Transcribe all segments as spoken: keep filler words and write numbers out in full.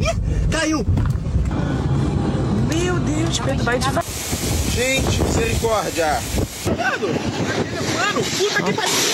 Ih, caiu! Meu Deus, Pedro, vai devagar. Gente, misericórdia! Mano, mano, puta que pariu!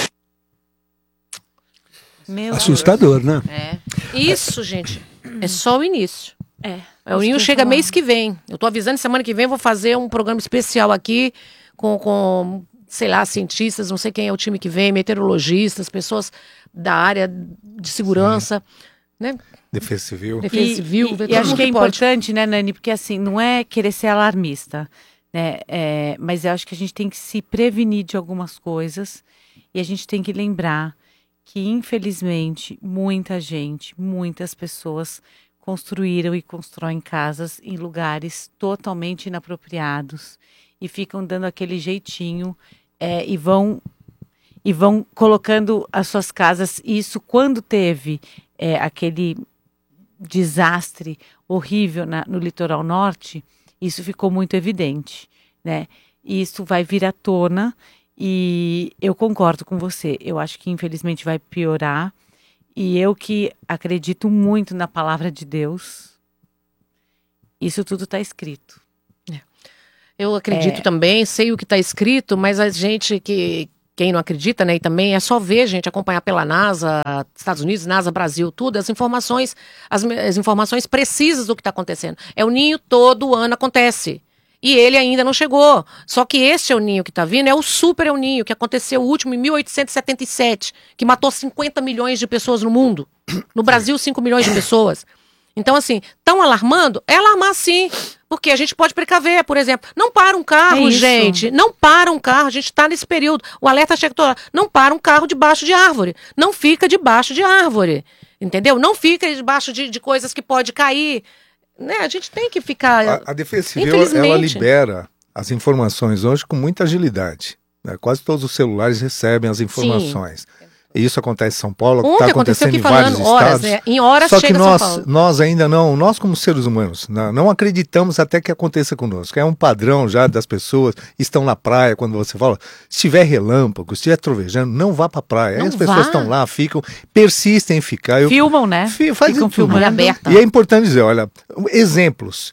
Meu Assustador, Deus. Né? É. Isso, gente, é só o início. É. O Ninho chega falar. mês que vem. Eu tô avisando, semana que vem eu vou fazer um programa especial aqui com, com, sei lá, cientistas, não sei quem é o time que vem, meteorologistas, pessoas da área de segurança, Sim. né? Defesa Civil. Defesa e, Civil. E, e acho que é importante, né, Nani, porque assim, não é querer ser alarmista, né, é, mas eu acho que a gente tem que se prevenir de algumas coisas e a gente tem que lembrar que, infelizmente, muita gente, muitas pessoas construíram e constroem casas em lugares totalmente inapropriados e ficam dando aquele jeitinho é, e vão e vão colocando as suas casas. Isso quando teve é, aquele desastre horrível na, no litoral norte, isso ficou muito evidente, né? E isso vai vir à tona e eu concordo com você. Eu acho que infelizmente vai piorar. E eu que acredito muito na palavra de Deus, isso tudo está escrito. É. Eu acredito é... também, sei o que está escrito, mas a gente que, quem não acredita, né, e também é só ver, gente, acompanhar pela NASA, Estados Unidos, NASA, Brasil, tudo, as informações, as, as informações precisas do que está acontecendo. É o Ninho todo ano acontece. E ele ainda não chegou. Só que esse El Ninho que está vindo é o super El Ninho, que aconteceu o último em mil oitocentos e setenta e sete, que matou cinquenta milhões de pessoas no mundo. No Brasil, cinco milhões de pessoas. Então, assim, estão alarmando? É alarmar sim. Porque a gente pode precaver, por exemplo. Não para um carro, é gente. Não para um carro. A gente está nesse período. O alerta chega toda hora. Não para um carro debaixo de árvore. Não fica debaixo de árvore. Entendeu? Não fica debaixo de, de coisas que pode cair. Né? A gente tem que ficar... A, a Defesa Civil, ela libera as informações hoje com muita agilidade. Né? Quase todos os celulares recebem as informações. Sim. E isso acontece em São Paulo, está acontecendo em vários horas, estados. É, em horas Só chega que nós, São Paulo. nós ainda não, nós como seres humanos, não, não acreditamos até que aconteça conosco. É um padrão já das pessoas, estão na praia, quando você fala, se tiver relâmpago, se estiver trovejando, não vá para a praia. Não Aí as pessoas estão lá, ficam, persistem em ficar. Eu, Filmam, né? Fi, fazem Ficam filmando aberta. E é importante dizer, olha, exemplos.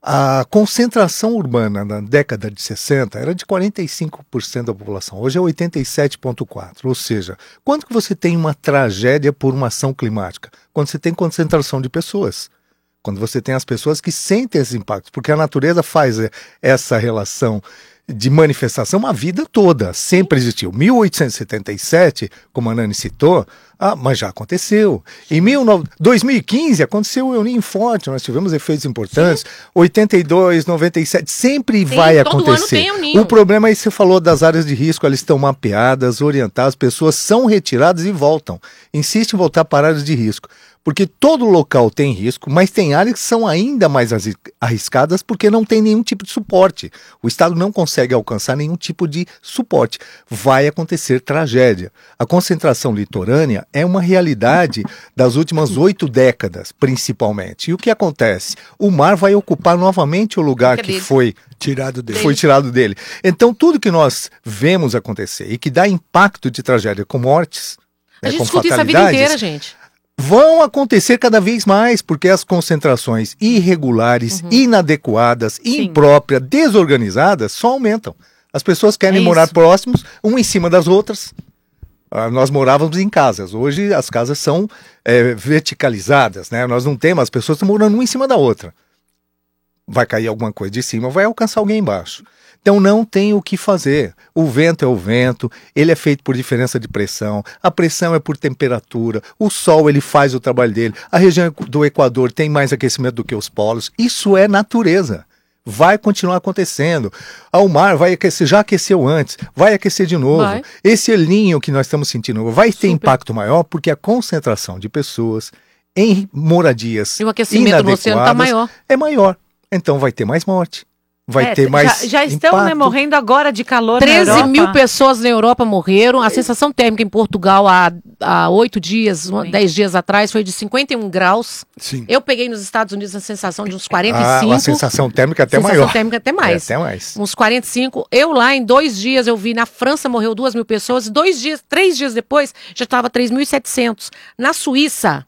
A concentração urbana na década de sessenta era de quarenta e cinco por cento da população, hoje é oitenta e sete vírgula quatro por cento, ou seja, quando que você tem uma tragédia por uma ação climática? Quando você tem concentração de pessoas, quando você tem as pessoas que sentem esses impactos, porque a natureza faz essa relação de manifestação a vida toda, sempre existiu. mil oitocentos e setenta e sete, como a Nani citou, ah, mas já aconteceu. Em dois mil e quinze aconteceu o El Ninho forte, nós tivemos efeitos importantes. Sim. oitenta e dois, noventa e sete, sempre Sim, vai todo acontecer. Ano tem El Ninho. O problema é que você falou das áreas de risco, elas estão mapeadas, orientadas, pessoas são retiradas e voltam. Insiste em voltar para áreas de risco. Porque todo local tem risco, mas tem áreas que são ainda mais arriscadas porque não tem nenhum tipo de suporte. O Estado não consegue alcançar nenhum tipo de suporte. Vai acontecer tragédia. A concentração litorânea é uma realidade das últimas oito décadas, principalmente. E o que acontece? O mar vai ocupar novamente o lugar que foi tirado dele. Foi tirado dele. Então, tudo que nós vemos acontecer e que dá impacto de tragédia com mortes, a né, gente com discute isso a vida inteira, gente. Vão acontecer cada vez mais, porque as concentrações irregulares, uhum. inadequadas, Sim. impróprias, desorganizadas, só aumentam. As pessoas querem é morar próximos, uma em cima das outras. Ah, nós morávamos em casas, hoje as casas são é, verticalizadas, né? Nós não temos, as pessoas estão morando uma em cima da outra. Vai cair alguma coisa de cima, vai alcançar alguém embaixo. Então não tem o que fazer. O vento é o vento, ele é feito por diferença de pressão, a pressão é por temperatura, o sol ele faz o trabalho dele, a região do Equador tem mais aquecimento do que os polos, isso é natureza. Vai continuar acontecendo. O mar vai aquecer, já aqueceu antes, vai aquecer de novo. Vai. Esse El Ninho que nós estamos sentindo vai ter Super. impacto maior porque a concentração de pessoas em moradias e o aquecimento no oceano está maior. É maior. Então vai ter mais morte. Vai é, ter mais Já, já estão né, morrendo agora de calor treze na Europa. mil pessoas na Europa morreram. A sensação térmica em Portugal há, há oito dias, dez dias atrás, foi de cinquenta e um graus. Sim. Eu peguei nos Estados Unidos a sensação de uns quarenta e cinco. Ah, a sensação térmica até sensação maior. Sensação térmica até mais. É, até mais. Uns quarenta e cinco. Eu lá, em dois dias, eu vi, na França morreu duas mil pessoas. Dois dias, três dias depois, já estava três mil e setecentos. Na Suíça...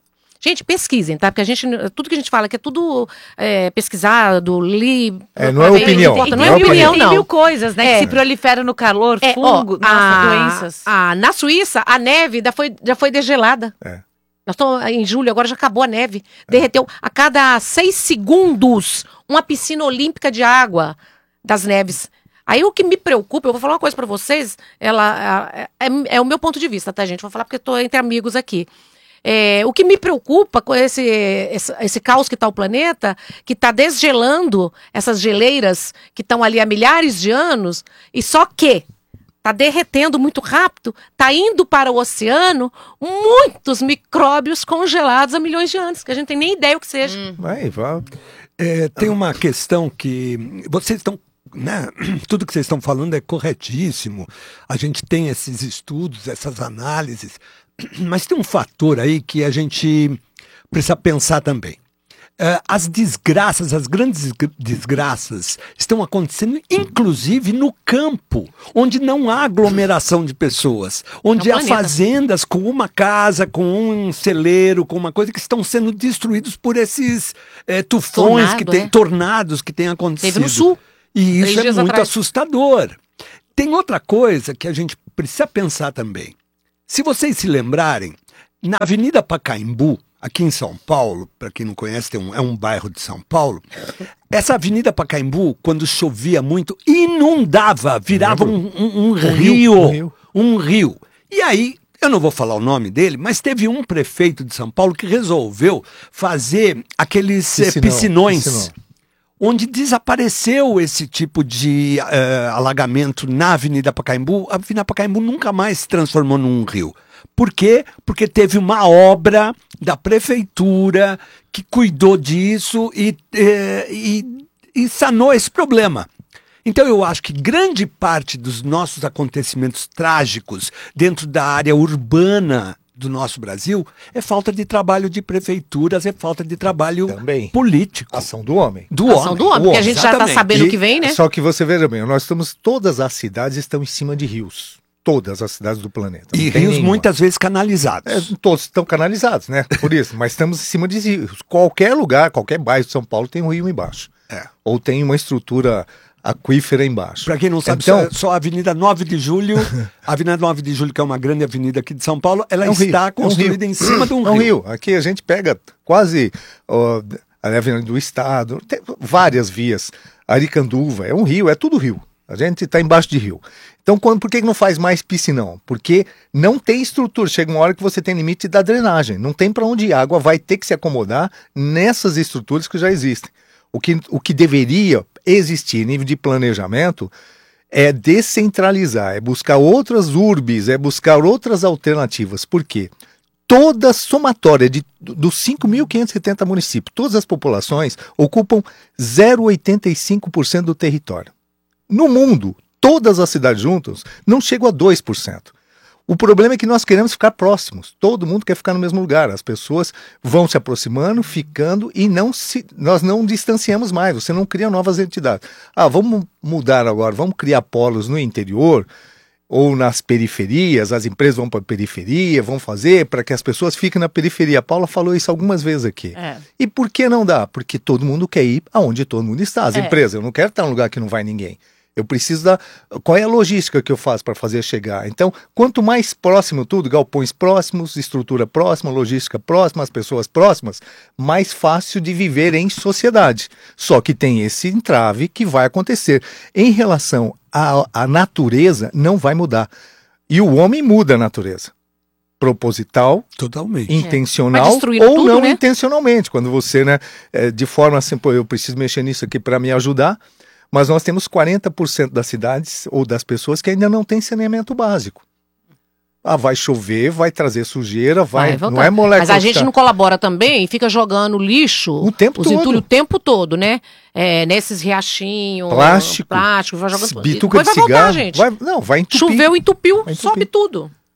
Gente, pesquisem, tá? Porque a gente, tudo que a gente fala aqui é tudo é, pesquisado, li... É, não é opinião. Não, Não é é opinião, Tem não. mil coisas, né? É. Que se proliferam no calor, É, fungo, ó, nossa, a- doenças. a- na Suíça, a neve já foi, já foi degelada. É. Nós estamos em julho, agora já acabou a neve. Derreteu. A cada seis segundos, uma piscina olímpica de água das neves. Aí o que me preocupa, eu vou falar uma coisa pra vocês, ela é, é- é o meu ponto de vista, tá, gente? Vou falar porque eu tô entre amigos aqui. É, o que me preocupa com esse, esse, esse caos que está o planeta, que está desgelando essas geleiras que estão ali há milhares de anos, e só que está derretendo muito rápido, está indo para o oceano muitos micróbios congelados há milhões de anos, que a gente tem nem ideia o que seja. Vai, vai. É, tem uma questão que vocês estão, né, tudo que vocês estão falando é corretíssimo. A gente tem esses estudos, essas análises, mas tem um fator aí que a gente precisa pensar também. É, as desgraças, as grandes desgraças estão acontecendo inclusive no campo, onde não há aglomeração de pessoas, onde É um há planeta. fazendas com uma casa, com um celeiro, com uma coisa que estão sendo destruídos por esses é, tufões, Tornado, que tem, é. tornados que têm acontecido. Teve no sul. E três isso é dias muito atrás. assustador. Tem outra coisa que a gente precisa pensar também. Se vocês se lembrarem, na Avenida Pacaembu, aqui em São Paulo, para quem não conhece, tem um, é um bairro de São Paulo, essa Avenida Pacaembu, quando chovia muito, inundava, virava um, um- um rio, um rio. um rio. E aí, eu não vou falar o nome dele, mas teve um prefeito de São Paulo que resolveu fazer aqueles eh, Piscinão, piscinões, piscinão. onde desapareceu esse tipo de eh, alagamento na Avenida Pacaembu. A Avenida Pacaembu nunca mais se transformou num rio. Por quê? Porque teve uma obra da prefeitura que cuidou disso e, eh, e, e sanou esse problema. Então eu acho que grande parte dos nossos acontecimentos trágicos dentro da área urbana do nosso Brasil é falta de trabalho de prefeituras, é falta de trabalho Também. político. Ação do homem. Do Ação homem. do homem, porque a gente já está Exatamente. sabendo o E- que vem, né? Só que você veja bem, nós estamos, todas as cidades estão em cima de rios. Todas as cidades do planeta. E Não tem rios nenhuma. muitas vezes canalizados. É, todos estão canalizados, né? Por isso, mas estamos em cima de rios. Qualquer lugar, qualquer bairro de São Paulo tem um rio embaixo. É. Ou tem uma estrutura aquífera embaixo. Para quem não sabe, Então- só, só a Avenida nove de Julho, a Avenida nove de Julho, que é uma grande avenida aqui de São Paulo, ela É um rio, está é um construída rio. em cima de um É um rio. rio. Aqui a gente pega quase ó, a Avenida do Estado, tem várias vias. Aricanduva, é um rio, é tudo rio. A gente está embaixo de rio. Então, quando, por que que não faz mais piscinão? Porque não tem estrutura. Chega uma hora que você tem limite da drenagem. Não tem para onde ir. A água vai ter que se acomodar nessas estruturas que já existem. O que, o que deveria existir em nível de planejamento é descentralizar, é buscar outras urbes, é buscar outras alternativas. Por quê? Toda a somatória de, dos cinco mil quinhentos e setenta municípios, todas as populações ocupam zero vírgula oitenta e cinco por cento do território. No mundo, todas as cidades juntas não chegam a dois por cento. O problema é que nós queremos ficar próximos. Todo mundo quer ficar no mesmo lugar. As pessoas vão se aproximando, ficando e não se, nós não distanciamos mais. Você não cria novas entidades. Ah, vamos mudar agora, vamos criar polos no interior ou nas periferias. As empresas vão para a periferia, vão fazer para que as pessoas fiquem na periferia. A Paula falou isso algumas vezes aqui. É. E por que não dá? Porque todo mundo quer ir aonde todo mundo está. As É. empresas, eu não quero estar num lugar que não vai ninguém. Eu preciso da... Qual é a logística que eu faço para fazer chegar? Então, quanto mais próximo tudo, galpões próximos, estrutura próxima, logística próxima, as pessoas próximas, mais fácil de viver em sociedade. Só que tem esse entrave que vai acontecer. Em relação à, à natureza, não vai mudar. E o homem muda a natureza. Proposital, Totalmente. intencional Vai destruir ou tudo, não né? intencionalmente. Quando você, né, é, de forma assim, pô, eu preciso mexer nisso aqui para me ajudar, mas nós temos quarenta por cento das cidades ou das pessoas que ainda não tem saneamento básico. Ah, vai chover, vai trazer sujeira, vai, voltar. não é moleque. Mas a gente não colabora também e fica jogando lixo, O tempo os todo. entulhos o tempo todo, né? É, nesses riachinhos, Plástico, plástico, vai jogando bituca Depois de vai voltar, cigarro, gente. vai, não, vai entupir. Choveu, entupiu, Vai entupir. sobe tudo.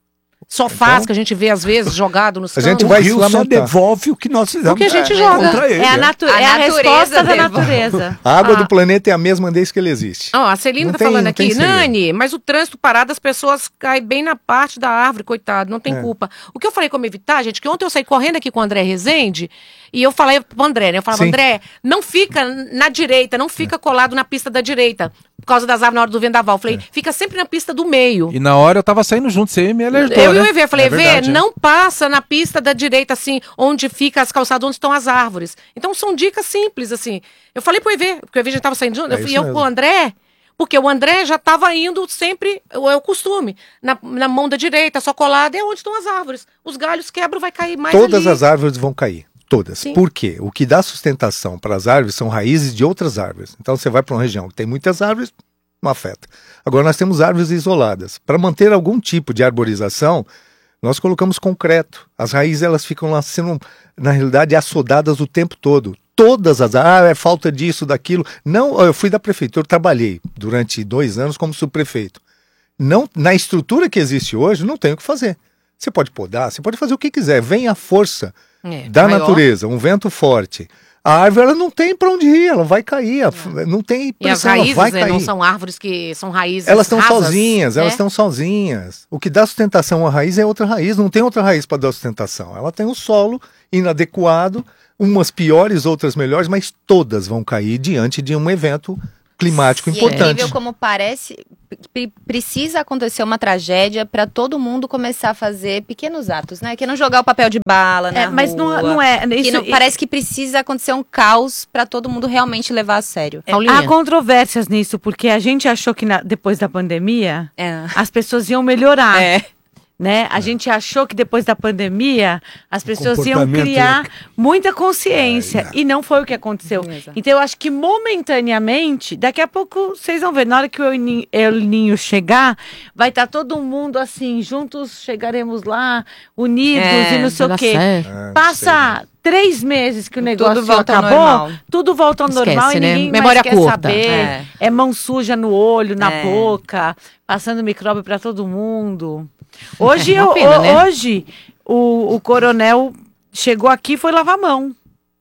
Sofás Então, que a gente vê às vezes jogado nos a gente campos. vai O Rio se só lamentar. devolve o que nós fizemos O que a gente é, joga. contra ele. É a, natu A é a natureza resposta da devolve. natureza. A água Ah. do planeta é a mesma desde que ele existe. Ó, a Celina Não tá tem- falando não tem aqui, segredo. Nani, mas o trânsito parado, as pessoas caem bem na parte da árvore, coitado, não tem É. culpa. O que eu falei como evitar, gente, que ontem eu saí correndo aqui com o André Rezende, e eu falei pro André, né? Eu falava, Sim. André, não fica na direita, não fica colado na pista da direita, por causa das árvores na hora do vendaval. Eu falei, fica sempre na pista do meio. E na hora eu tava saindo junto, você me alertou, Eu e né? o Evê, eu falei, É Evê, verdade, não passa na pista da direita, assim, onde fica as calçadas, onde estão as árvores. Então são dicas simples, assim. Eu falei pro Evê, porque o Evê já tava saindo junto, É eu fui isso eu mesmo. pro André, porque o André já tava indo sempre, é o costume, na, na mão da direita, só colada, é onde estão as árvores. Os galhos quebram, vai cair mais Todas ali. as árvores vão cair. Todas. Sim. Por quê? O que dá sustentação para as árvores são raízes de outras árvores. Então você vai para uma região que tem muitas árvores, não afeta. Agora nós temos árvores isoladas. Para manter algum tipo de arborização, nós colocamos concreto. As raízes elas ficam lá sendo, na realidade, assodadas o tempo todo. Todas as ah, é falta disso, daquilo. Não, eu fui da prefeitura, eu trabalhei durante dois anos como subprefeito. Não, na estrutura que existe hoje, não tem o que fazer. Você pode podar, você pode fazer o que quiser. Vem a força É, da maior. natureza, um vento forte. A árvore ela não tem para onde ir, ela vai cair, a f- não tem E as pressão, ela raízes, vai né, cair. não são árvores que são raízes Elas estão rasas, sozinhas, elas né? estão sozinhas. O que dá sustentação à raiz é outra raiz, não tem outra raiz para dar sustentação. Ela tem um solo inadequado, umas piores, outras melhores, mas todas vão cair diante de um evento climático E é importante. incrível como parece, pre- precisa acontecer uma tragédia para todo mundo começar a fazer pequenos atos, né? Que não jogar o papel de bala na É, mas não, rua. não é. Que Isso, não- parece que precisa acontecer um caos para todo mundo realmente levar a sério. Paulinha. Há controvérsias nisso, porque a gente achou que na- depois da pandemia É. as pessoas iam melhorar. É. Né? A gente achou que depois da pandemia as pessoas iam comportamento criar muita consciência É, e não foi o que aconteceu. Exato. Então eu acho que momentaneamente, daqui a pouco vocês vão ver, na hora que o El Ni- El Ninho chegar, vai estar todo mundo assim, juntos chegaremos lá, unidos É, e não sei vai o dar quê. certo. Ah, não sei, Passa três meses que o negócio volta ao acabou, normal. tudo volta ao Esquece, normal e né? ninguém Memória mais quer curta. saber. É. É. mão suja no olho, na É. boca, passando micróbio para todo mundo. Hoje, É uma eu- pena, o- né? hoje o, o coronel chegou aqui e foi lavar a mão.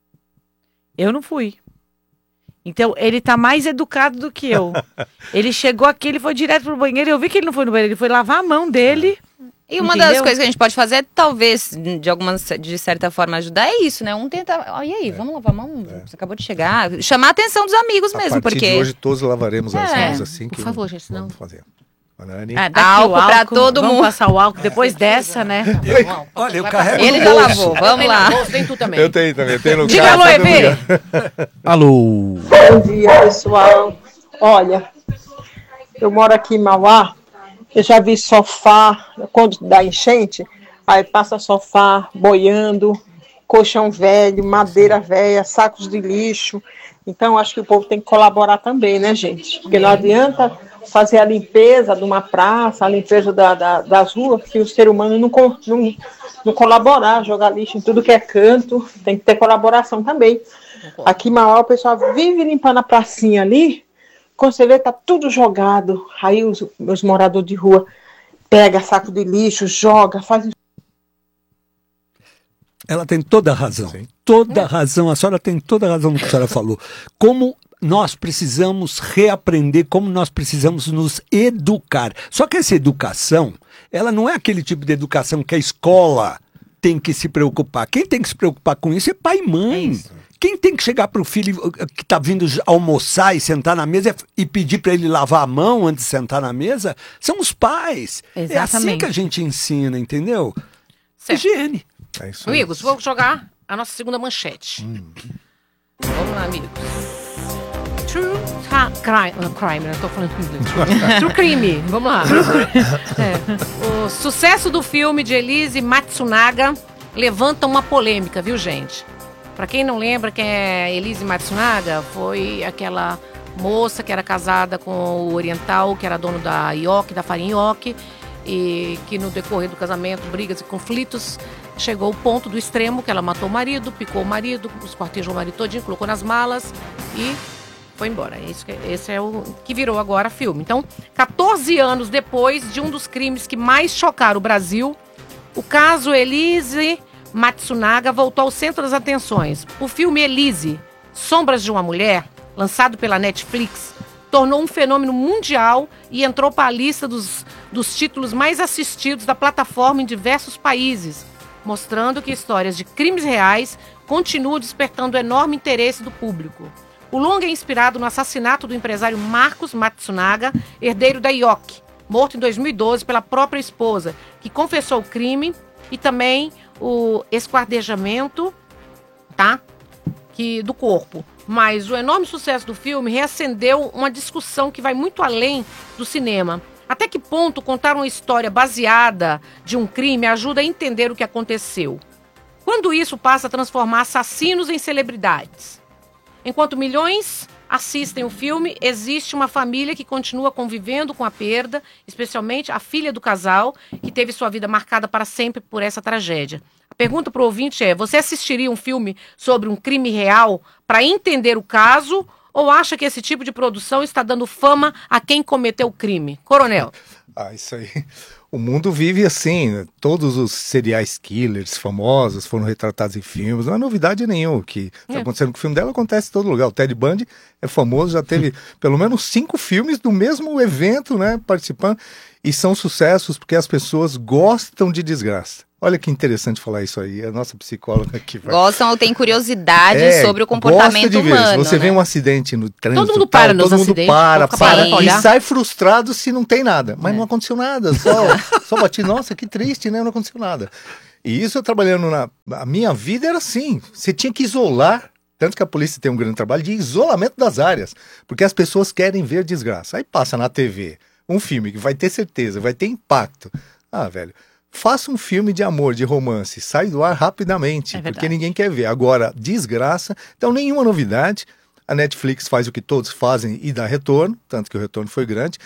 Eu não fui. Então, ele tá mais educado do que eu. Ele chegou aqui, ele foi direto pro banheiro. Eu vi que ele não foi no banheiro, ele foi lavar a mão dele. E uma Entendeu? das coisas que a gente pode fazer, talvez, de alguma, de certa forma, ajudar, é isso, né? Um tenta. Ó, e aí, vamos lavar a mão? Você acabou de chegar. Chamar a atenção dos amigos A mesmo, partir porque. de hoje todos lavaremos as É, mãos assim. por que favor, gente, senão- vamos fazer. Nani? Ah, daqui Álcool o pra todo vamos mundo. passar o álcool depois dessa, né? Olha, eu Vai carrego Ele no já bolso. lavou, vamos lá. Tem tu também. Eu tenho também, eu tenho no Diga carro, alô, todo Evê. lugar. Alô. Bom dia, pessoal. Olha, eu moro aqui em Mauá, eu já vi sofá, quando dá enchente, aí passa sofá boiando, colchão velho, madeira velha, sacos de lixo. Então, acho que o povo tem que colaborar também, né, gente? Porque não adianta fazer a limpeza de uma praça, a limpeza da, da- das ruas, que o ser humano não, co- não, não colaborar, jogar lixo em tudo que é canto, tem que ter colaboração também. Aqui em Mauá, o pessoal vive limpando a pracinha ali, quando você vê, tá tudo jogado. Aí os, os moradores de rua pegam saco de lixo, joga, faz. Ela tem toda a razão. Sim. Toda a razão. A senhora tem toda a razão no que a senhora falou. Como nós precisamos reaprender, como nós precisamos nos educar. Só que essa educação, ela não é aquele tipo de educação que a escola tem que se preocupar. Quem tem que se preocupar com isso é pai e mãe. Quem tem que chegar para o filho que está vindo almoçar e sentar na mesa e pedir para ele lavar a mão antes de sentar na mesa são os pais. É assim Exatamente. que a gente ensina, entendeu? Certo. Higiene. É isso aí. Amigos, vou jogar a nossa segunda manchete. Vamos lá, amigos. True ta- crime. Não, crime, né? Tô falando inglês. True crime. Vamos lá. É. O sucesso do filme de Elise Matsunaga levanta uma polêmica, viu, gente? Pra quem não lembra quem é Elise Matsunaga, foi aquela moça que era casada com o oriental, que era dono da Ioki, da farinha Ioki, e que no decorrer do casamento, brigas e conflitos, chegou ao ponto do extremo que ela matou o marido, picou o marido, esquartejou o marido todinho, colocou nas malas e foi embora. Esse, esse é o que virou agora filme. Então, quatorze anos depois de um dos crimes que mais chocaram o Brasil, O caso Elise Matsunaga voltou ao centro das atenções. O filme Elise, Sombras de uma Mulher, lançado pela Netflix, tornou um fenômeno mundial e entrou para a lista dos, dos títulos mais assistidos da plataforma em diversos países, mostrando que histórias de crimes reais continuam despertando enorme interesse do público. O longa é inspirado no assassinato do empresário Marcos Matsunaga, herdeiro da I O C, morto em dois mil e doze pela própria esposa, que confessou o crime, e também o esquartejamento, tá? Que, do corpo. Mas o enorme sucesso do filme reacendeu uma discussão que vai muito além do cinema. Até que ponto contar uma história baseada de um crime ajuda a entender o que aconteceu? Quando isso passa a transformar assassinos em celebridades? Enquanto milhões assistem o filme, existe uma família que continua convivendo com a perda, especialmente a filha do casal, que teve sua vida marcada para sempre por essa tragédia. A pergunta para o ouvinte é: você assistiria um filme sobre um crime real para entender o caso, ou acha que esse tipo de produção está dando fama a quem cometeu o crime? Coronel. Ah, isso aí. O mundo vive assim, né? Todos os serial killers famosos foram retratados em filmes, não é novidade nenhuma. O que está É. acontecendo com o filme dela acontece em todo lugar. O Ted Bundy é famoso, já teve pelo menos cinco filmes do mesmo evento, né, participando, e são sucessos porque as pessoas gostam de desgraça. Olha que interessante falar isso aí, a nossa psicóloga aqui vai... Gostam ou têm curiosidade É, sobre o gosta comportamento de ver. humano. Se você né? vê um acidente no trânsito, Todo mundo tal, para nos todo mundo acidentes, para, fica para parando pra e olhar. sai frustrado se não tem nada. Mas É. não aconteceu nada, só, só bati, nossa, que triste, né? Não aconteceu nada. E isso eu trabalhando na... A minha vida era assim, você tinha que isolar, tanto que a polícia tem um grande trabalho de isolamento das áreas, porque as pessoas querem ver desgraça. Aí passa na T V um filme que vai ter certeza, vai ter impacto. Ah, velho... Faça um filme de amor, de romance, sai do ar rapidamente, É porque verdade. ninguém quer ver. Agora, desgraça, então nenhuma novidade. A Netflix faz o que todos fazem e dá retorno, tanto que o retorno foi grande.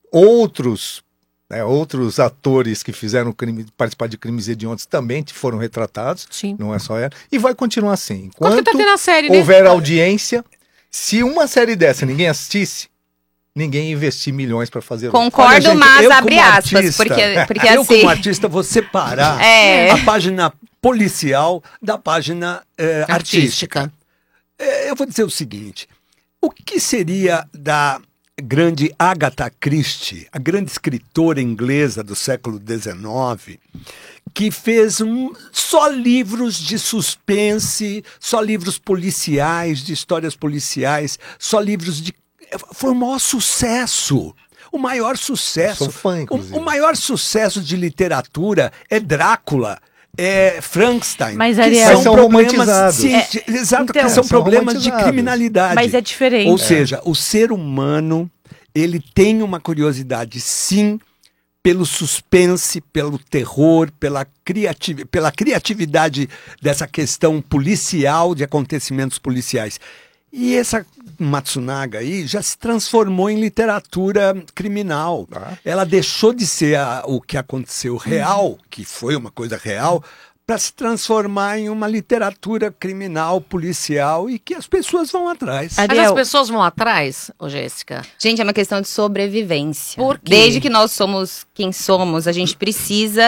Outros, né, outros atores que fizeram crime, participar de crimes hediondos também foram retratados, Sim. não é só ela. E vai continuar assim. Quanto que Enquanto tá tendo a série, né? houver audiência, se uma série dessa ninguém assistisse, ninguém ia investir milhões para fazer outra. Concordo, Olha, gente, mas eu abre como aspas, artista, porque, porque eu, assim... como artista, vou separar É. a página policial da página eh, artística. Artística. Eh, eu vou dizer o seguinte: o que seria da grande Agatha Christie, a grande escritora inglesa do século dezenove, que fez um, só livros de suspense, só livros policiais, de histórias policiais, só livros de... Foi o maior sucesso. O maior sucesso. Eu sou fã, o, inclusive. o maior sucesso de literatura é Drácula, é Frankenstein. Mas, que Ariel- Mas são problemas romantizados. cienti- Exato, então- que são São problemas de romantizados. criminalidade. Mas é diferente. Ou seja, o ser humano, ele tem uma curiosidade, sim, pelo suspense, pelo terror, pela, criativ pela criatividade dessa questão policial, de acontecimentos policiais. E essa Matsunaga aí já se transformou em literatura criminal. Ah. Ela deixou de ser a- o que aconteceu real, que foi uma coisa real, para se transformar em uma literatura criminal, policial, e que as pessoas vão atrás. Mas Ariel- as pessoas vão atrás, ô Jéssica? Gente, é uma questão de sobrevivência. Por quê? Desde que nós somos quem somos, a gente precisa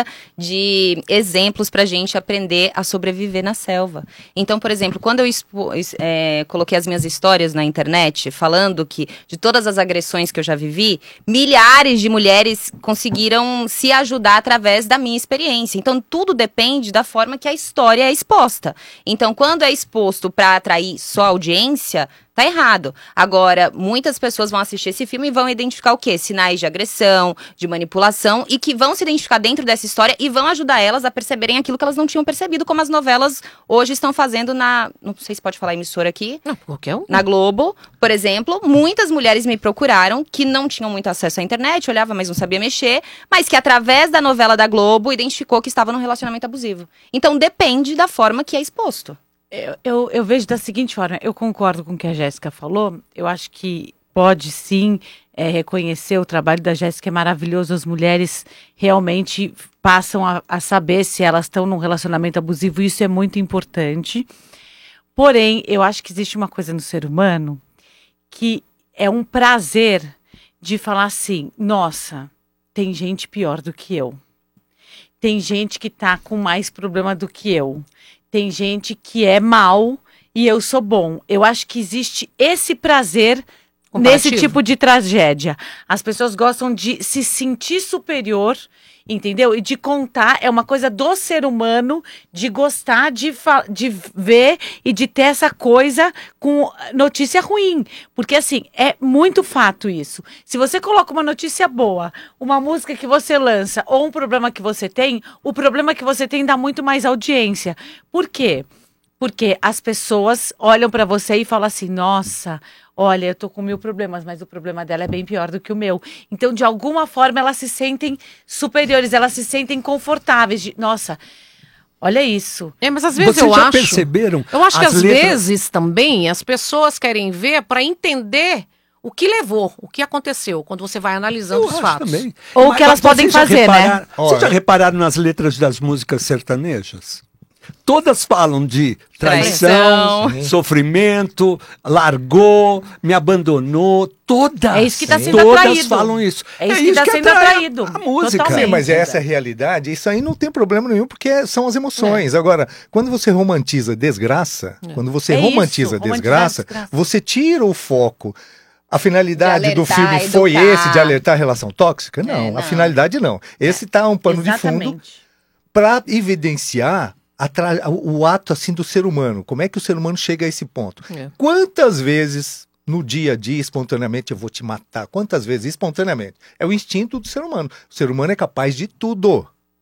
de exemplos pra gente aprender a sobreviver na selva. Então, por exemplo, quando eu expo- es- é, coloquei as minhas histórias na internet, falando que de todas as agressões que eu já vivi, milhares de mulheres conseguiram se ajudar através da minha experiência. Então, tudo depende da forma que a história é exposta. Então, quando é exposto pra atrair só audiência, tá errado. Agora, muitas pessoas vão assistir esse filme e vão identificar o quê? Sinais de agressão, de manipulação, e que vão se identificar dentro dessa história e vão ajudar elas a perceberem aquilo que elas não tinham percebido, como as novelas hoje estão fazendo na... Não sei se pode falar emissora aqui. Não, qualquer um. Na Globo, por exemplo, muitas mulheres me procuraram que não tinham muito acesso à internet, olhava, mas não sabia mexer, mas que através da novela da Globo identificou que estava num relacionamento abusivo. Então, depende da forma que é exposto. Eu, eu, eu vejo da seguinte forma, eu concordo com o que a Jéssica falou, eu acho que pode sim é, reconhecer o trabalho da Jéssica, é maravilhoso, as mulheres realmente passam a, a saber se elas estão num relacionamento abusivo, isso é muito importante, porém, eu acho que existe uma coisa no ser humano que é um prazer de falar assim, nossa, tem gente pior do que eu. tem gente que tá com mais problema do que eu. Tem gente que é mal e eu sou bom. Eu acho que existe esse prazer nesse tipo de tragédia. As pessoas gostam de se sentir superior, entendeu? E de contar, é uma coisa do ser humano, de gostar de, de ver e de ter essa coisa com notícia ruim. Porque, assim, é muito fato isso. Se você coloca uma notícia boa, uma música que você lança ou um problema que você tem, o problema que você tem dá muito mais audiência. Por quê? Porque as pessoas olham para você e falam assim, nossa, olha, eu tô com mil problemas, mas o problema dela é bem pior do que o meu. Então, de alguma forma, elas se sentem superiores, elas se sentem confortáveis. De, nossa, olha isso. É, mas às vezes Vocês eu já acho... perceberam? Eu acho que as às letras... vezes também as pessoas querem ver para entender o que levou, o que aconteceu, quando você vai analisando Eu os acho fatos. também. Ou o Mas- que elas mas podem vocês já fazer, né? repararam- Vocês Olha. já repararam nas letras das músicas sertanejas? Todas falam de traição, Traição. sofrimento, largou, me abandonou, todas. É isso que tá sendo todas atraído. falam isso. É isso que tá sendo atrai atraído. A música. Totalmente. Sim, mas essa é a realidade. Isso aí não tem problema nenhum, porque são as emoções. Agora, quando você romantiza desgraça, quando você É isso, romantiza romantizar desgraça, desgraça. você tira o foco. A finalidade De do alertar, filme foi educar. esse, de alertar a relação tóxica? Não, É, a não. finalidade não. Esse tá um pano de fundo Exatamente. para evidenciar a tra- o ato assim do ser humano. Como é que o ser humano chega a esse ponto? É. Quantas vezes no dia a dia, espontaneamente, eu vou te matar? Quantas vezes espontaneamente? É o instinto do ser humano. O ser humano é capaz de tudo.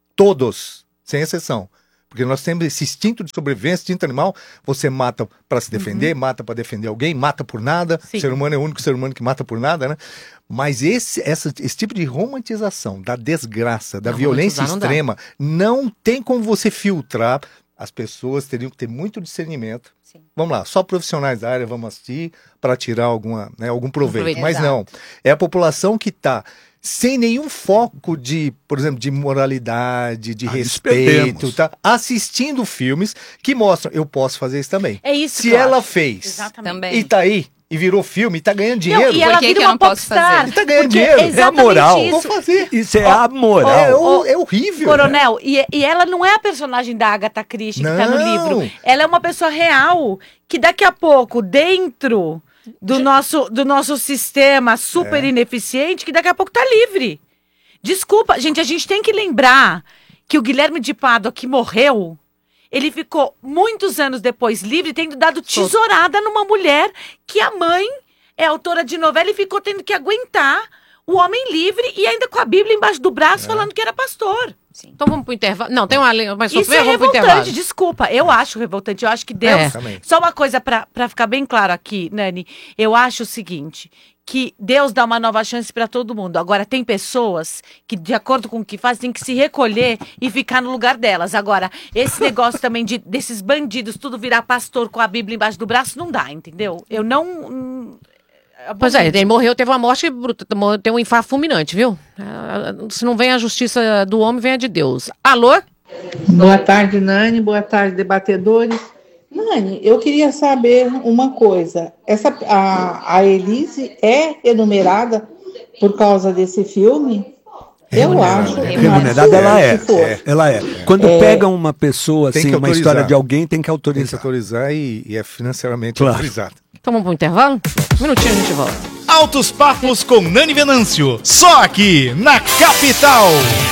Todos, sem exceção. Porque nós temos esse instinto de sobrevivência, instinto animal. Você mata para se defender, mata para defender alguém, mata por nada. Sim. O ser humano é o único ser humano que mata por nada, né? Mas esse, essa, esse tipo de romantização da desgraça, da Não, violência romantizar não dá. extrema, não tem como você filtrar. As pessoas teriam que ter muito discernimento. Sim. Vamos lá, só profissionais da área vamos assistir para tirar alguma, né, algum proveito. Proveito. Mas Exato. não, é a população que está sem nenhum foco de, por exemplo, de moralidade, de Ah, isso respeito, perdemos. tá? Assistindo filmes que mostram, eu posso fazer isso também. É isso Se que eu ela acho. fez Exatamente. Também. e tá aí, e virou filme, e tá ganhando Não, dinheiro, e ela Por que vira que eu uma não posso popstar. fazer? E tá ganhando Porque dinheiro. É a exatamente moral. vou isso. fazer. Isso é Ó, a moral. É, Ó, o- é horrível. Coronel, e, e ela não é a personagem da Agatha Christie que tá no Não. livro. Ela é uma pessoa real que daqui a pouco, dentro do nosso, do nosso sistema super É. ineficiente, que daqui a pouco tá livre. Desculpa, gente, a gente tem que lembrar que o Guilherme de Pádua, que morreu, ele ficou muitos anos depois livre, tendo dado tesourada numa mulher que a mãe é autora de novela e ficou tendo que aguentar o homem livre e ainda com a Bíblia embaixo do braço falando que era pastor. Então vamos pro intervalo. Não, tem uma lei, mas Isso é vamos pro intervalo. revoltante, desculpa. Eu acho revoltante. Eu acho que Deus. É. Também. Só uma coisa pra pra ficar bem claro aqui, Nani. Eu acho o seguinte: que Deus dá uma nova chance pra todo mundo. Agora, tem pessoas que, de acordo com o que fazem, tem que se recolher e ficar no lugar delas. Agora, esse negócio também de, desses bandidos, tudo virar pastor com a Bíblia embaixo do braço, não dá, entendeu? Eu não. hum, Pois é, ele morreu, teve uma morte bruta, tomou- tem um infarto fulminante, viu? Ah, Se não vem a justiça do homem, vem a de Deus. Alô? Boa tarde, Nani. Boa tarde, debatedores. Nani, eu queria saber uma coisa. Essa, a, a Elise é enumerada por causa desse filme? Eu Remunerada. acho. um Remunerada ela é, absurdo se for. é, ela é. Quando É. pega uma pessoa, Tem assim, que uma autorizar. história de alguém, tem que Tem que autorizar. autorizar e, e é financeiramente Claro. autorizado. Então vamos pro intervalo? Um minutinho a gente volta. Altos Papos com Nani Venâncio. Só aqui na Capital.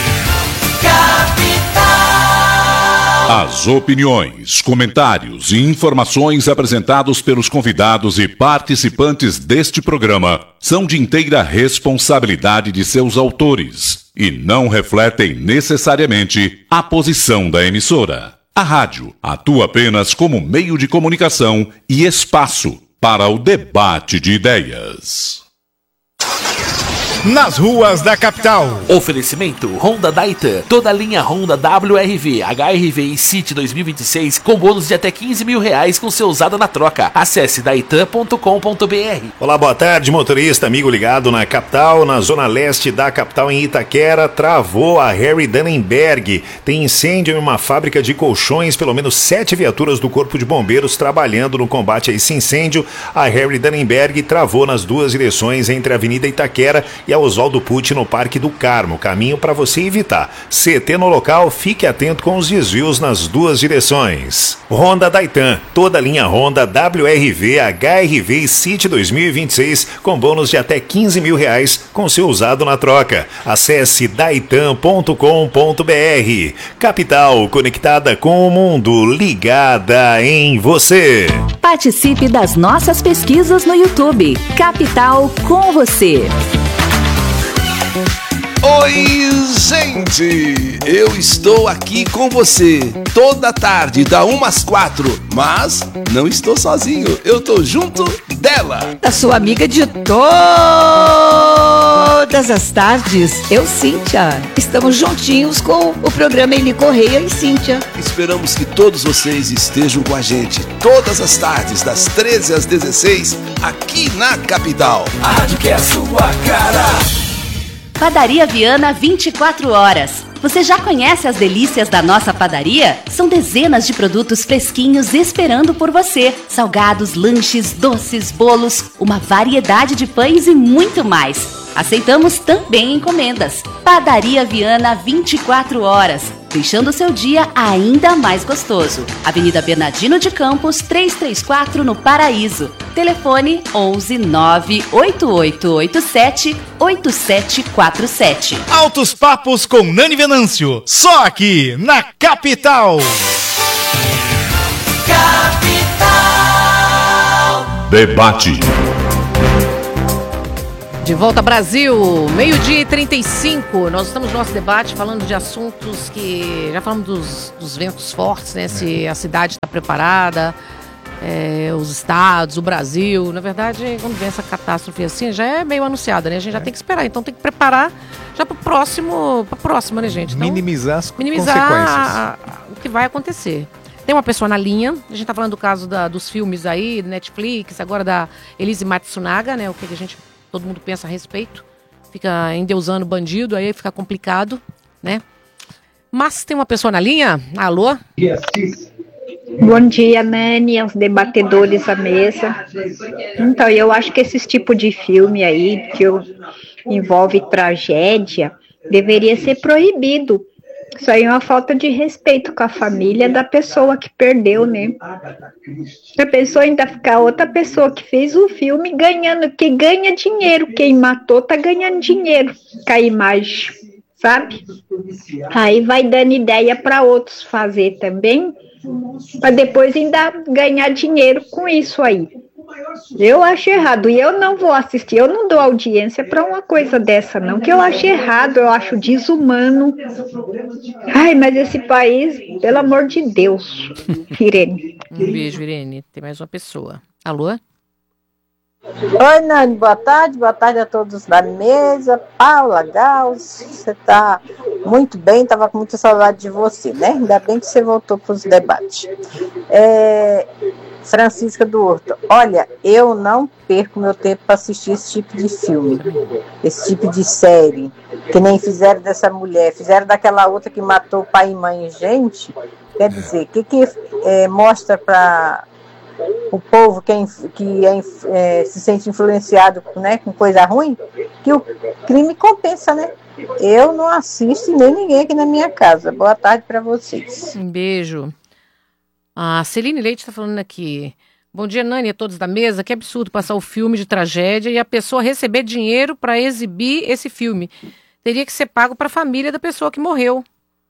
As opiniões, comentários e informações apresentados pelos convidados e participantes deste programa são de inteira responsabilidade de seus autores e não refletem necessariamente a posição da emissora. A rádio atua apenas como meio de comunicação e espaço para o debate de ideias. Nas ruas da capital. Oferecimento Honda Daitan. Toda a linha Honda W R V, H R V e City dois mil e vinte e seis com bônus de até quinze mil reais com seu usado na troca. Acesse daitan ponto com ponto br. Olá, boa tarde, motorista, amigo ligado na capital, na zona leste da capital em Itaquera, travou a Harry Dannenberg. Tem incêndio em uma fábrica de colchões, pelo menos sete viaturas do Corpo de Bombeiros trabalhando no combate a esse incêndio. A Harry Dannenberg travou nas duas direções entre a Avenida Itaquera e e a Oswaldo Pucci no Parque do Carmo, caminho para você evitar. C T no local, fique atento com os desvios nas duas direções. Honda Daitan, toda a linha Honda W R V, H R V e City dois mil e vinte e seis com bônus de até quinze mil reais com seu usado na troca. Acesse daitan ponto com ponto br. Capital, conectada com o mundo, ligada em você. Participe das nossas pesquisas no YouTube. Capital com você. Oi, gente! Eu estou aqui com você toda tarde, da uma às quatro, mas não estou sozinho, eu tô junto dela. Da sua amiga de todas as tardes, eu, Cíntia. Estamos juntinhos com o programa Eli Correia e Cíntia. Esperamos que todos vocês estejam com a gente todas as tardes, das treze às dezesseis, aqui na Capital. A rádio que é a sua cara. Padaria Viana vinte e quatro horas. Você já conhece as delícias da nossa padaria? São dezenas de produtos fresquinhos esperando por você. Salgados, lanches, doces, bolos, uma variedade de pães e muito mais. Aceitamos também encomendas. Padaria Viana vinte e quatro horas, deixando o seu dia ainda mais gostoso. Avenida Bernardino de Campos, trezentos e trinta e quatro, no Paraíso. Telefone onze nove oito oito oito sete oito sete quatro sete. Altos Papos com Nani Venâncio, só aqui na Capital. Capital. Debate. De volta Brasil, meio-dia e trinta e cinco. Nós estamos no nosso debate falando de assuntos que... Já falamos dos, dos ventos fortes, né? Se a cidade está preparada, é, os estados, o Brasil. Na verdade, quando vem essa catástrofe assim, já é meio anunciada, né? A gente já tem que esperar. Então tem que preparar já para o próximo, para a próxima, né, gente? Então, minimizar as minimizar consequências. A, a, o que vai acontecer. Tem uma pessoa na linha, a gente está falando do caso da, dos filmes aí, Netflix, agora da Elise Matsunaga, né? O que a gente... Todo mundo pensa a respeito, fica endeusando bandido, aí fica complicado, né? Mas tem uma pessoa na linha? Alô? Bom dia, Nani, aos debatedores à mesa. Então, eu acho que esse tipo de filme aí, que envolve tragédia, deveria ser proibido. Isso aí é uma falta de respeito com a família da pessoa que perdeu, né? A pessoa ainda ficar outra pessoa que fez o filme ganhando, que ganha dinheiro. Quem matou tá ganhando dinheiro com a imagem, sabe? Aí vai dando ideia para outros fazer também, para depois ainda ganhar dinheiro com isso aí. Eu acho errado, e eu não vou assistir, eu não dou audiência para uma coisa dessa não, que eu acho errado, eu acho desumano. Ai, mas esse país, pelo amor de Deus. Irene. Um beijo, Irene. Tem mais uma pessoa. Alô? Oi, Nani, boa tarde, boa tarde a todos da mesa. Paula Gauss, você está muito bem, estava com muita saudade de você, né? Ainda bem que você voltou para os debates. É... Francisca do Horto, olha, eu não perco meu tempo para assistir esse tipo de filme, esse tipo de série, que nem fizeram dessa mulher, fizeram daquela outra que matou pai e mãe. Gente, quer dizer, o que, que é, mostra para o povo que, é, que é, é, se sente influenciado, né, com coisa ruim, que o crime compensa, né? Eu não assisto nem ninguém aqui na minha casa. Boa tarde para vocês. Um beijo. A Celine Leite está falando aqui. Bom dia, Nani, a todos da mesa. Que absurdo passar o filme de tragédia e a pessoa receber dinheiro para exibir esse filme. Teria que ser pago para a família da pessoa que morreu.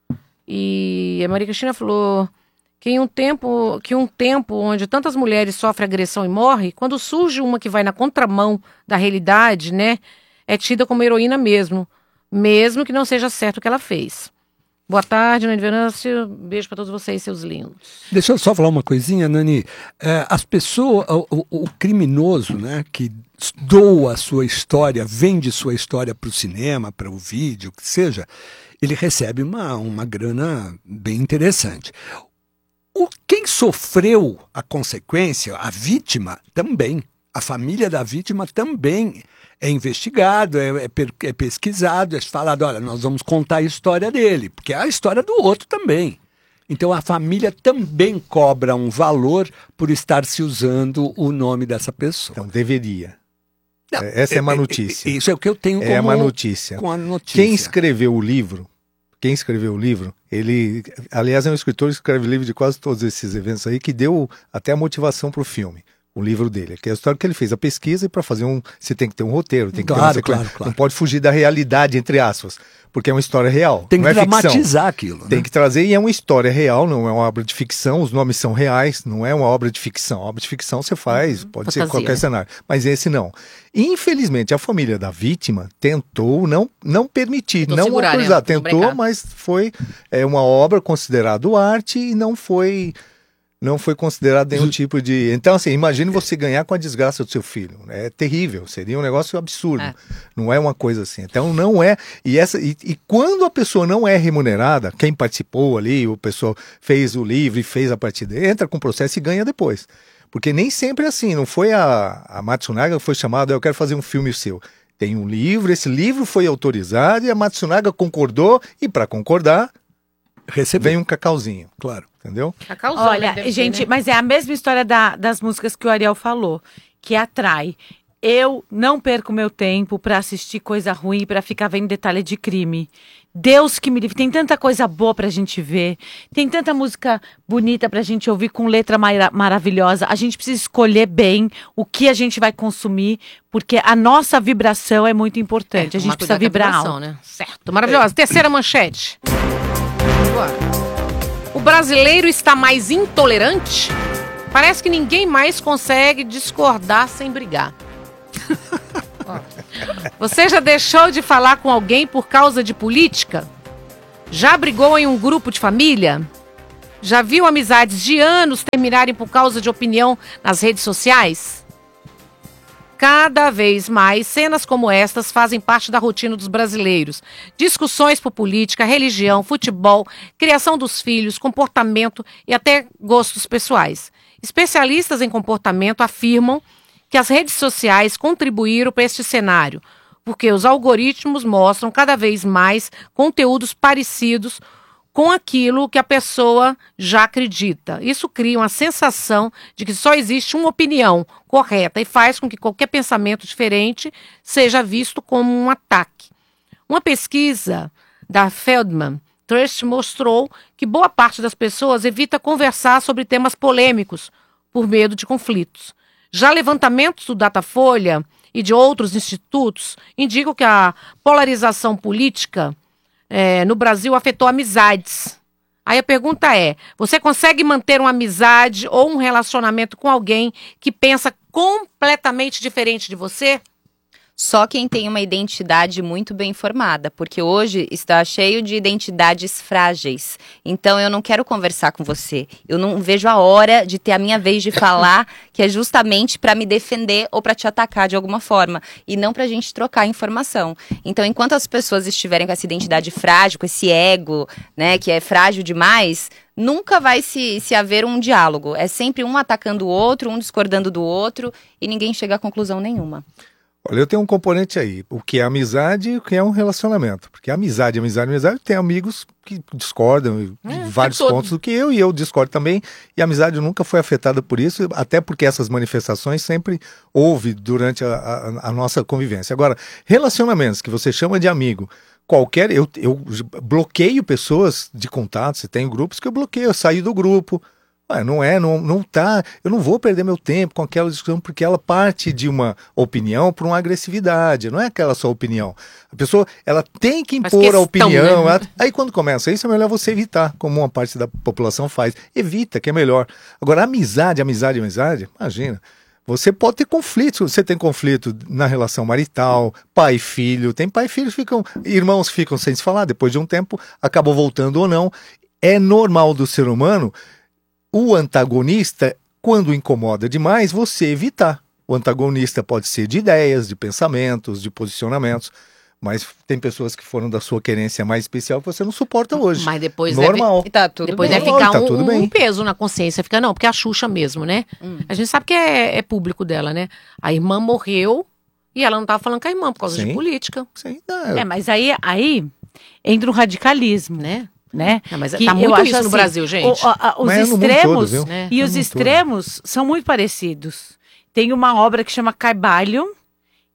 E a Maria Cristina falou que em um tempo, que um tempo onde tantas mulheres sofrem agressão e morrem, quando surge uma que vai na contramão da realidade, né, é tida como heroína mesmo, mesmo que não seja certo o que ela fez. Boa tarde, Nani Venâncio. Beijo para todos vocês, seus lindos. Deixa eu só falar uma coisinha, Nani. É, as pessoas, o, o, o criminoso, né, que doa a sua história, vende sua história para o cinema, para o vídeo, o que seja, ele recebe uma, uma grana bem interessante. O, quem sofreu a consequência, a vítima, também. A família da vítima também é investigado, é, é, é pesquisado, é falado, olha, nós vamos contar a história dele, porque é a história do outro também. Então a família também cobra um valor por estar se usando o nome dessa pessoa. Então deveria. Não, Essa é, é má notícia. Isso é o que eu tenho é como má notícia. Com a notícia. Quem escreveu o livro, quem escreveu o livro, ele, aliás, é um escritor que escreve livro de quase todos esses eventos aí, que deu até a motivação para o filme. O livro dele, que é a história que ele fez a pesquisa, e para fazer um, você tem que ter um roteiro, tem que claro, ter um claro, claro. Não pode fugir da realidade, entre aspas, porque é uma história real. Tem que não é dramatizar ficção. aquilo. Né? Tem que trazer, e é uma história real, não é uma obra de ficção, os nomes são reais, não é uma obra de ficção. A obra de ficção você faz, pode Fantasia, ser qualquer né? cenário, mas esse não. Infelizmente, a família da vítima tentou não, não permitir, Tentou não segurar, autorizar, né? tentou, Brecar. mas foi é, uma obra considerada arte e não foi... Não foi considerado nenhum tipo de... Então, assim, imagine você ganhar com a desgraça do seu filho. É terrível, seria um negócio absurdo. É. Não é uma coisa assim. Então, não é... E, essa, e, e quando a pessoa não é remunerada, quem participou ali, o pessoal fez o livro e fez a partida, entra com o processo e ganha depois. Porque nem sempre é assim. Não foi a, a Matsunaga que foi chamada, eu quero fazer um filme seu. Tem um livro, esse livro foi autorizado e a Matsunaga concordou. E para concordar, Recebeu. vem um cacauzinho. Claro. Entendeu? Olha, gente, ser, né? Mas é a mesma história da, das músicas que o Ariel falou, que atrai. Eu não perco meu tempo pra assistir coisa ruim, pra ficar vendo detalhe de crime. Deus que me livre. Tem tanta coisa boa pra gente ver. Tem tanta música bonita pra gente ouvir com letra mara- maravilhosa. A gente precisa escolher bem o que a gente vai consumir, porque a nossa vibração é muito importante. É, a gente precisa vibrar alto. Né? Certo. Maravilhosa. É. Terceira manchete. Agora. O brasileiro está mais intolerante? Parece que ninguém mais consegue discordar sem brigar. Você já deixou de falar com alguém por causa de política? Já brigou em um grupo de família? Já viu amizades de anos terminarem por causa de opinião nas redes sociais? Cada vez mais, cenas como estas fazem parte da rotina dos brasileiros. Discussões por política, religião, futebol, criação dos filhos, comportamento e até gostos pessoais. Especialistas em comportamento afirmam que as redes sociais contribuíram para este cenário, porque os algoritmos mostram cada vez mais conteúdos parecidos com aquilo que a pessoa já acredita. Isso cria uma sensação de que só existe uma opinião correta e faz com que qualquer pensamento diferente seja visto como um ataque. Uma pesquisa da Feldman Trust mostrou que boa parte das pessoas evita conversar sobre temas polêmicos por medo de conflitos. Já levantamentos do Datafolha e de outros institutos indicam que a polarização política É, no Brasil afetou amizades. Aí a pergunta é, você consegue manter uma amizade ou um relacionamento com alguém que pensa completamente diferente de você? Só quem tem uma identidade muito bem formada, porque hoje está cheio de identidades frágeis. Então eu não quero conversar com você. Eu não vejo a hora de ter a minha vez de falar, que é justamente para me defender ou para te atacar de alguma forma, e não para a gente trocar informação. Então, enquanto as pessoas estiverem com essa identidade frágil, com esse ego, né, que é frágil demais, nunca vai se, se haver um diálogo. É sempre um atacando o outro, um discordando do outro, e ninguém chega a conclusão nenhuma. Olha, eu tenho um componente aí, o que é amizade e o que é um relacionamento. Porque amizade, amizade, amizade, tem amigos que discordam de é, vários pontos do que eu, e eu discordo também, e a amizade nunca foi afetada por isso, até porque essas manifestações sempre houve durante a, a, a nossa convivência. Agora, relacionamentos que você chama de amigo, qualquer, eu, eu bloqueio pessoas de contato, se tem grupos que eu bloqueio, eu saio do grupo. Ah, não é, não, não tá, eu não vou perder meu tempo com aquela discussão, porque ela parte de uma opinião para uma agressividade, não é aquela só opinião. A pessoa, ela tem que impor questão, a opinião, né? ela, aí quando começa isso é melhor você evitar, como uma parte da população faz, evita, que é melhor. Agora, amizade, amizade, amizade, imagina, você pode ter conflito, você tem conflito na relação marital, pai e filho, tem pai e filho que ficam, irmãos que ficam sem se falar, depois de um tempo, acabam voltando ou não. É normal do ser humano o antagonista, quando incomoda demais, você evitar. O antagonista pode ser de ideias, de pensamentos, de posicionamentos, mas tem pessoas que foram da sua querência mais especial que você não suporta hoje. Mas depois normal. deve, tá tudo depois deve ficar tá um, tudo um peso na consciência. Fica, não, porque é a Xuxa mesmo, né? Hum. A gente sabe que é, é público dela, né? A irmã morreu e ela não estava falando com a irmã por causa Sim. de política. Sim. Não, é, mas aí, aí entra o radicalismo, né? Né? Não, mas que tá muito isso assim, no Brasil, gente. O, a, os mas extremos todo, é. e no os extremos todo. São muito parecidos. Tem uma obra que chama Cabalho,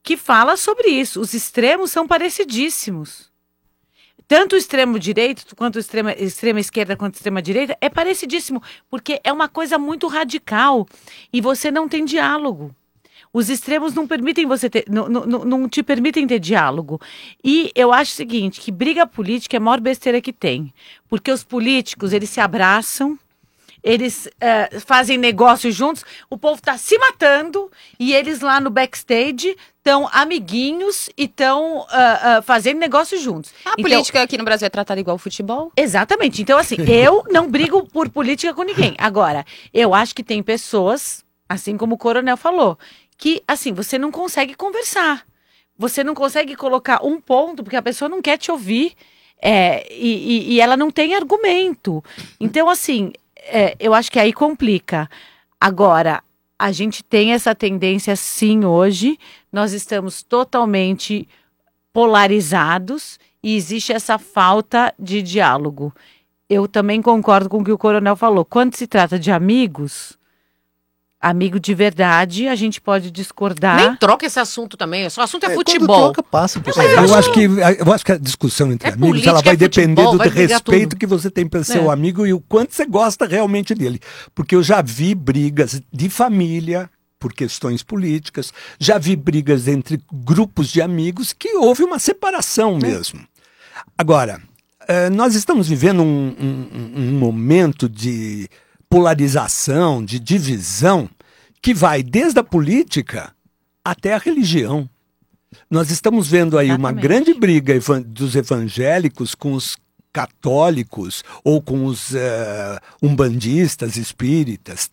que fala sobre isso. Os extremos são parecidíssimos. Tanto o extremo direito, quanto o extrema, extrema esquerda, quanto a extrema direita, é parecidíssimo, porque é uma coisa muito radical e você não tem diálogo. Os extremos não permitem você ter, não, não, não te permitem ter diálogo. E eu acho o seguinte, que briga política é a maior besteira que tem. Porque os políticos, eles se abraçam, eles uh, fazem negócios juntos, o povo está se matando e eles lá no backstage estão amiguinhos e estão uh, uh, fazendo negócios juntos. A então, política aqui no Brasil é tratada igual ao futebol? Exatamente. Então, assim, eu não brigo por política com ninguém. Agora, eu acho que tem pessoas, assim como o Coronel falou, que, assim, você não consegue conversar. Você não consegue colocar um ponto, porque a pessoa não quer te ouvir é, e, e, e ela não tem argumento. Então, assim... É, eu acho que aí complica. Agora, a gente tem essa tendência sim hoje, nós estamos totalmente polarizados e existe essa falta de diálogo. Eu também concordo com o que o Coronel falou. Quando se trata de amigos, amigo de verdade, a gente pode discordar. Nem troca esse assunto também, o assunto é, é futebol. Troca, passa por é, eu, acho que, eu acho que a discussão entre é amigos política, ela vai é depender futebol, do vai respeito tudo. Que você tem pelo seu é. amigo e o quanto você gosta realmente dele. Porque eu já vi brigas de família por questões políticas, já vi brigas entre grupos de amigos que houve uma separação mesmo. Agora, nós estamos vivendo um, um, um momento de polarização, de divisão, que vai desde a política até a religião. Nós estamos vendo aí Exatamente. Uma grande briga evan- dos evangélicos com os católicos ou com os uh, umbandistas, espíritas.